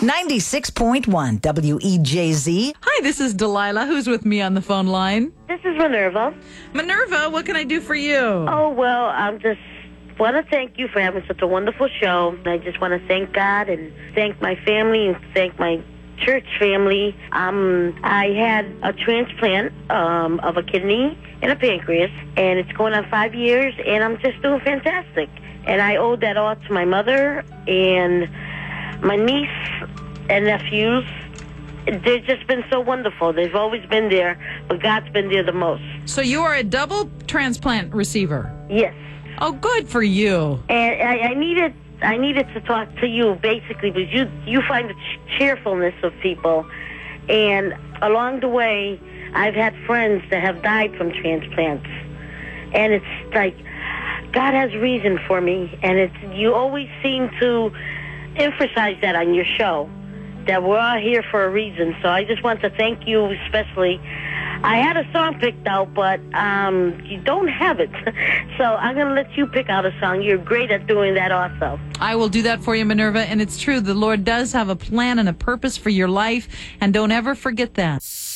96.1 WEJZ. Hi, this is Delilah. Who's with me on the phone line? This is Minerva. Minerva, what can I do for you? Oh, well, I just want to thank you for having such a wonderful show. I just want to thank God and thank my family and thank my church family. I had a transplant of a kidney and a pancreas, and it's going on 5 years, and I'm just doing fantastic. And I owe that all to my mother and my niece and nephews. They've just been so wonderful. They've always been there, but God's been there the most. So you are a double transplant receiver? Yes. Oh, good for you. And I needed to talk to you basically because you find the cheerfulness of people. And along the way, I've had friends that have died from transplants. And it's like, God has reason for me. And you always seem to emphasize that on your show, that we're all here for a reason. So I just want to thank you especially. I had a song picked out, but you don't have it. So I'm going to let you pick out a song. You're great at doing that also. I will do that for you, Minerva. And it's true, the Lord does have a plan and a purpose for your life. And don't ever forget that.